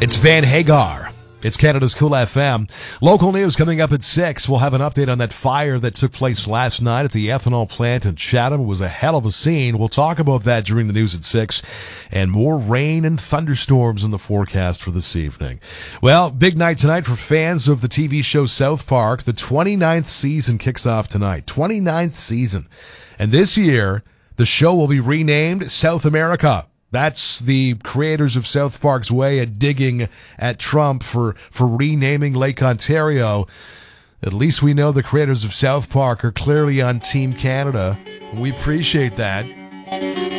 It's Van Hagar. It's Canada's Cool FM. Local news coming up at 6. We'll have an update on that fire that took place last night at the ethanol plant in Chatham. It was a hell of a scene. We'll talk about that during the news at 6. And more rain and thunderstorms in the forecast for this evening. Well, big night tonight for fans of the TV show South Park. The 29th season kicks off tonight. 29th season. And this year, the show will be renamed South America. That's the creators of South Park's way of digging at Trump for renaming Lake Ontario. At least we know the creators of South Park are clearly on Team Canada. We appreciate that.